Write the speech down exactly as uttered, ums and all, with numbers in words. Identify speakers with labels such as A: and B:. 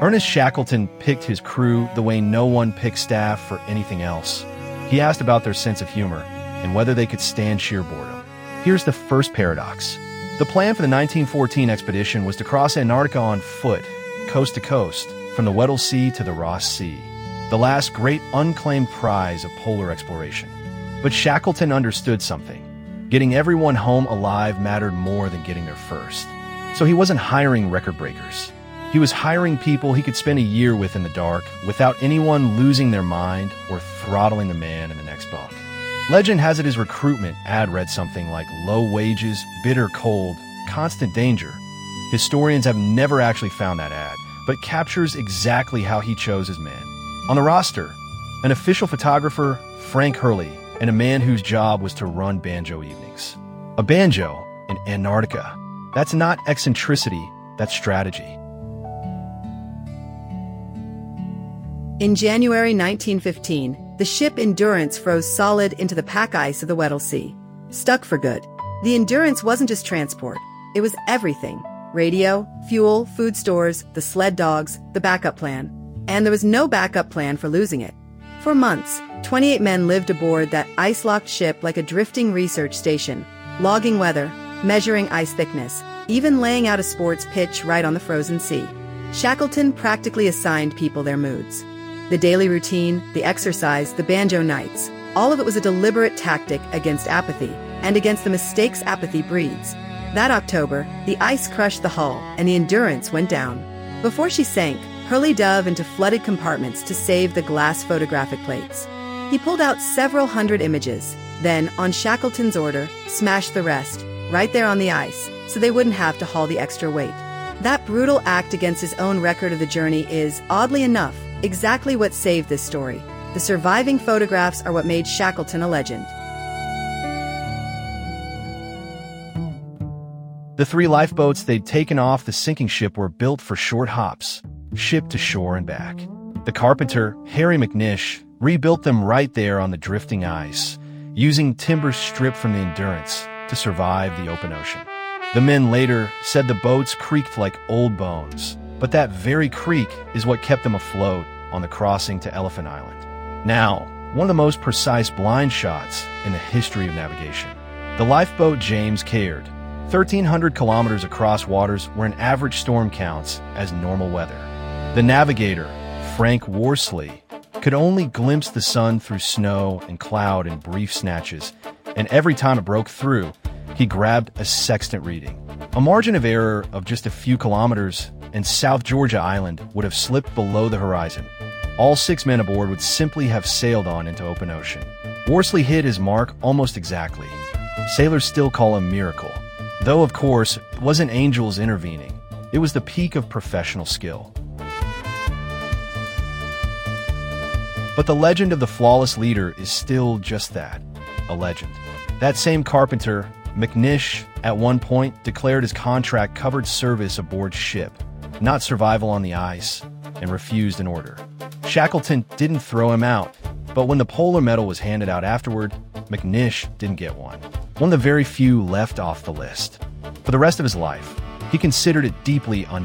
A: Ernest Shackleton picked his crew the way no one picked staff for anything else. He asked about their sense of humor and whether they could stand sheer boredom. Here's the first paradox. The plan for the nineteen fourteen expedition was to cross Antarctica on foot, coast to coast, from the Weddell Sea to the Ross Sea, the last great unclaimed prize of polar exploration. But Shackleton understood something. Getting everyone home alive mattered more than getting there first. So he wasn't hiring record breakers. He was hiring people he could spend a year with in the dark without anyone losing their mind or throttling the man in the next bunk. Legend has it his recruitment ad read something like low wages, bitter cold, constant danger. Historians have never actually found that ad, but captures exactly how he chose his men. On the roster, an official photographer, Frank Hurley, and a man whose job was to run banjo evenings. A banjo in Antarctica. That's not eccentricity, that's strategy.
B: In January nineteen fifteen, the ship Endurance froze solid into the pack ice of the Weddell Sea. Stuck for good. The Endurance wasn't just transport. It was everything. Radio, fuel, food stores, the sled dogs, the backup plan. And there was no backup plan for losing it. For months, twenty-eight men lived aboard that ice-locked ship like a drifting research station, logging weather, measuring ice thickness, even laying out a sports pitch right on the frozen sea. Shackleton practically assigned people their moods. The daily routine, the exercise, the banjo nights, all of it was a deliberate tactic against apathy and against the mistakes apathy breeds. That October, the ice crushed the hull and the Endurance went down. Before she sank, Hurley dove into flooded compartments to save the glass photographic plates. He pulled out several hundred images, then, on Shackleton's order, smashed the rest, right there on the ice, so they wouldn't have to haul the extra weight. That brutal act against his own record of the journey is, oddly enough, exactly what saved this story. The surviving photographs are what made Shackleton a legend.
A: The three lifeboats they'd taken off the sinking ship were built for short hops, ship to shore and back. The carpenter, Harry McNish, rebuilt them right there on the drifting ice, using timber stripped from the Endurance to survive the open ocean. The men later said the boats creaked like old bones, but that very creak is what kept them afloat on the crossing to Elephant Island. Now, one of the most precise blind shots in the history of navigation. The lifeboat James Caird, thirteen hundred kilometers across waters where an average storm counts as normal weather. The navigator, Frank Worsley, could only glimpse the sun through snow and cloud in brief snatches, and every time it broke through, he grabbed a sextant reading. A margin of error of just a few kilometers, and South Georgia Island would have slipped below the horizon. All six men aboard would simply have sailed on into open ocean. Worsley hit his mark almost exactly. Sailors still call him Miracle, though of course it wasn't angels intervening. It was the peak of professional skill. But the legend of the flawless leader is still just that, a legend. That same carpenter, McNish, at one point declared his contract covered service aboard ship, not survival on the ice, and refused an order. Shackleton didn't throw him out, but when the Polar Medal was handed out afterward, McNish didn't get one. One of the very few left off the list. For the rest of his life, he considered it deeply